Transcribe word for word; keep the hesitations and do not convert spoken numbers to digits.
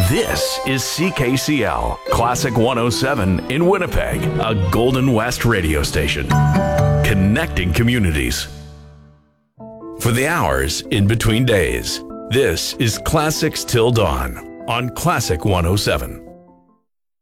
This is C K C L, Classic one oh seven in Winnipeg, a Golden West radio station. Connecting communities. For the hours in between days, this is Classics Till Dawn on Classic one oh seven.